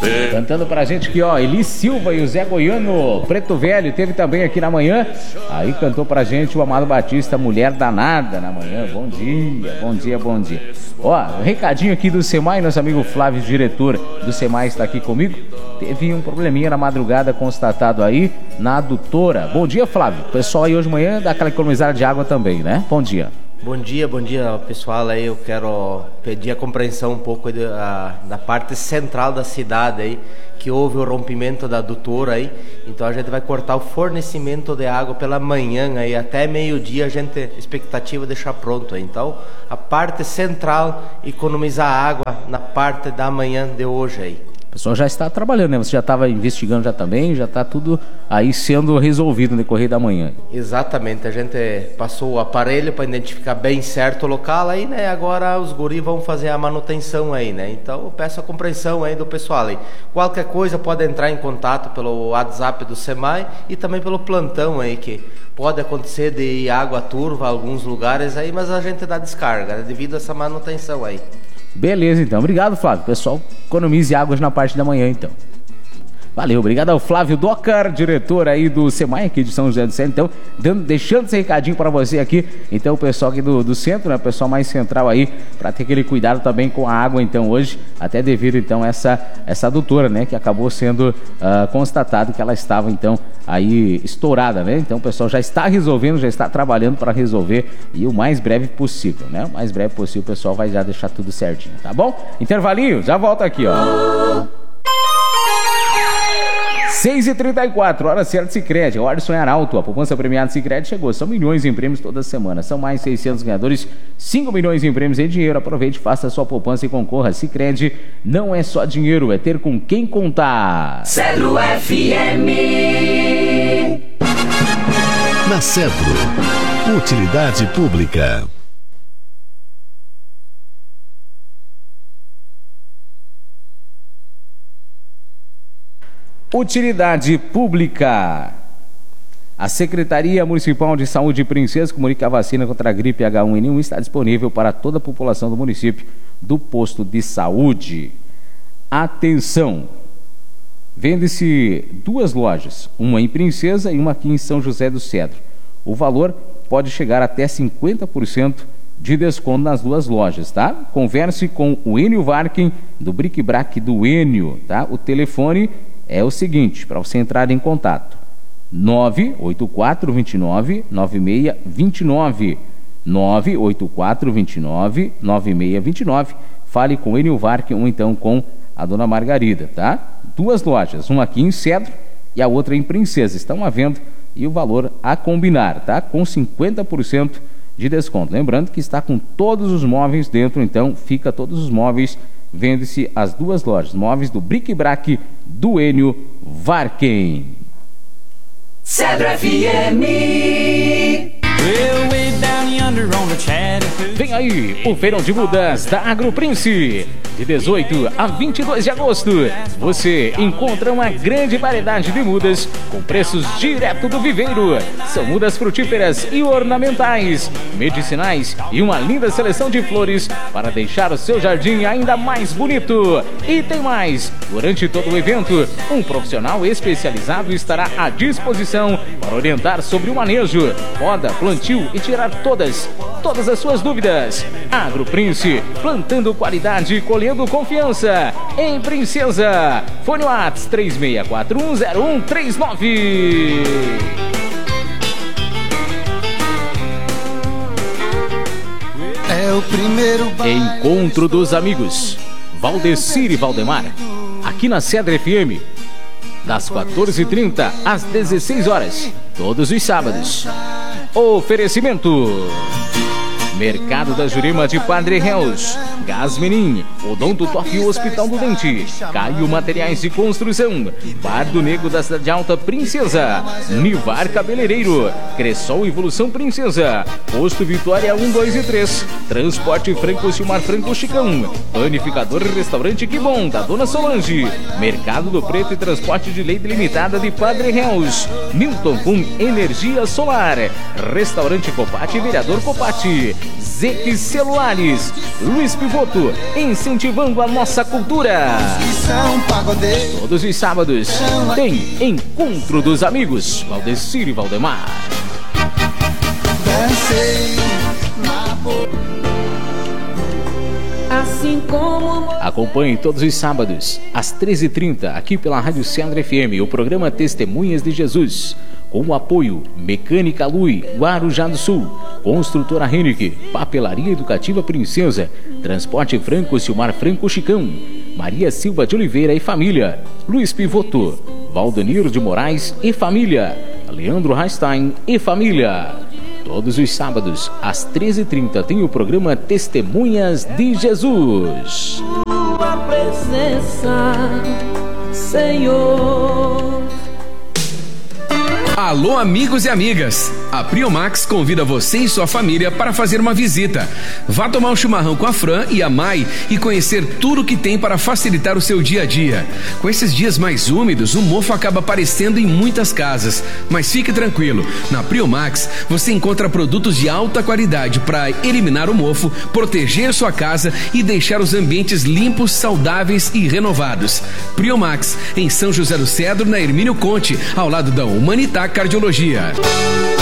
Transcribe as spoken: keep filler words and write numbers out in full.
Cantando pra gente aqui, ó, Eli Silva e o Zé Goiano, Preto Velho, teve também aqui na manhã. Aí cantou pra gente o Amado Batista, Mulher Danada, na manhã. Bom dia, bom dia, bom dia. Ó, um recadinho aqui do SEMAI, nosso amigo Flávio, diretor do SEMAI, está aqui comigo. Teve um probleminha na madrugada constatado aí na adutora. Bom dia, Flávio. O pessoal aí hoje de manhã dá aquela economizada de água também, né? Bom dia. Bom dia, bom dia pessoal aí, eu quero pedir a compreensão um pouco de, a, da parte central da cidade aí, que houve o rompimento da adutora aí, então a gente vai cortar o fornecimento de água pela manhã aí, até meio-dia a gente, expectativa é deixar pronto aí, então a parte central, economizar água na parte da manhã de hoje aí. O pessoal já está trabalhando, né? Você já estava investigando já também, já está tudo aí sendo resolvido no decorrer da manhã. Exatamente, a gente passou o aparelho para identificar bem certo o local aí, né? Agora os guris vão fazer a manutenção aí, né? Então eu peço a compreensão aí do pessoal aí. Qualquer coisa pode entrar em contato pelo WhatsApp do SEMAI e também pelo plantão aí, que pode acontecer de água turva em alguns lugares aí, mas a gente dá descarga, né? Devido a essa manutenção aí. Beleza, então. Obrigado, Flávio. Pessoal, economize águas na parte da manhã, então. Valeu, obrigado ao Flávio Docar, diretor aí do SEMAI aqui de São José do Centro. Então, dando, deixando esse recadinho para você aqui. Então, o pessoal aqui do, do centro, né? O pessoal mais central aí, para ter aquele cuidado também com a água, então, hoje. Até devido, então, essa, essa adutora, né? Que acabou sendo uh, constatado que ela estava, então, aí estourada, né? Então, o pessoal já está resolvendo, já está trabalhando para resolver e o mais breve possível, né? O mais breve possível, o pessoal vai já deixar tudo certinho, tá bom? Intervalinho, já volta aqui, ó. seis e trinta e quatro, hora certa Sicredi, hora de sonhar alto. A poupança premiada Sicredi chegou, são milhões em prêmios toda semana, são mais seiscentos ganhadores, cinco milhões em prêmios em dinheiro. Aproveite, faça a sua poupança e concorra. Sicredi não é só dinheiro, é ter com quem contar. Cedro F M. Na Cedro, utilidade pública. Utilidade pública. A Secretaria Municipal de Saúde Princesa comunica que a vacina contra a gripe H um N um está disponível para toda a população do município do posto de saúde. Atenção! Vende-se duas lojas, uma em Princesa e uma aqui em São José do Cedro. O valor pode chegar até cinquenta por cento de desconto nas duas lojas, tá? Converse com o Enio Varken do Bric Brac do Enio, tá? O telefone é o seguinte, para você entrar em contato, nove oito quatro, dois nove, nove seis dois nove, nove oito quatro, dois nove, nove seis dois nove. Fale com o Enio Varken ou então com a dona Margarida, tá? Duas lojas, uma aqui em Cedro e a outra em Princesa, estão à venda e o valor a combinar, tá? Com cinquenta por cento de desconto. Lembrando que está com todos os móveis dentro, então fica todos os móveis. Vende-se as duas lojas, móveis do Bric Brac do Enio Varken. Cedro F M. Vem aí o feirão de mudas da Agroprince. De dezoito a vinte e dois de agosto, você encontra uma grande variedade de mudas com preços direto do viveiro. São mudas frutíferas e ornamentais, medicinais e uma linda seleção de flores para deixar o seu jardim ainda mais bonito. E tem mais! Durante todo o evento, um profissional especializado estará à disposição para orientar sobre o manejo, poda, plantio e tirar todas, todas as suas dúvidas. Agroprince, plantando qualidade e colhendo confiança. Em Princesa, fone WhatsApp três seis quatro um zero um três nove. É o primeiro Encontro dos Amigos Valdecir e Valdemar, aqui na Cedro F M, das quatorze e trinta às dezesseis horas, todos os sábados. Oferecimento: Mercado da Jurema de Padre Reus, Gás Menin, Odonto Top Hospital do Dente, Caio Materiais de Construção, Bar do Negro da Cidade Alta Princesa, Nivar Cabeleireiro, Cressol Evolução Princesa, Posto Vitória um, dois e três, Transporte Franco Silmar Franco Chicão, Panificador e Restaurante Que Bom, da Dona Solange, Mercado do Preto e Transporte de Leite Limitada de Padre Reus, Milton com Energia Solar, Restaurante Copati e Vereador Copati, Zeque Celulares, Luiz Pivoto, incentivando a nossa cultura. Todos os sábados tem Encontro dos Amigos, Valdecir e Valdemar. Assim como... Acompanhe todos os sábados, às treze e trinta, aqui pela Rádio Cedro F M, o programa Testemunhas de Jesus, com o apoio Mecânica Lui, Guarujá do Sul, Construtora Henrique, Papelaria Educativa Princesa, Transporte Franco Silmar Franco Chicão, Maria Silva de Oliveira e família, Luiz Pivoto, Valdanir de Moraes e família, Leandro Rastein e família. Todos os sábados, às treze e trinta, tem o programa Testemunhas de Jesus. Tua presença, Senhor. Alô, amigos e amigas! A Priomax convida você e sua família para fazer uma visita. Vá tomar um chimarrão com a Fran e a Mai e conhecer tudo que tem para facilitar o seu dia a dia. Com esses dias mais úmidos, o mofo acaba aparecendo em muitas casas. Mas fique tranquilo, na Priomax você encontra produtos de alta qualidade para eliminar o mofo, proteger sua casa e deixar os ambientes limpos, saudáveis e renovados. Priomax, em São José do Cedro, na Hermínio Conte, ao lado da Humanitá Cardiologia.